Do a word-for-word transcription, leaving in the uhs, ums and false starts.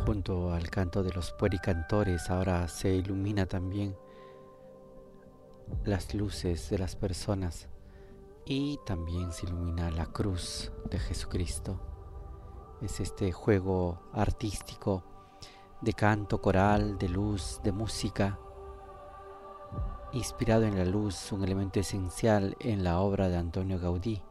junto al canto de los puericantores, ahora se ilumina también las luces de las personas y también se ilumina la cruz de Jesucristo. Es este juego artístico de canto coral, de luz, de música, inspirado en la luz, un elemento esencial en la obra de Antonio Gaudí,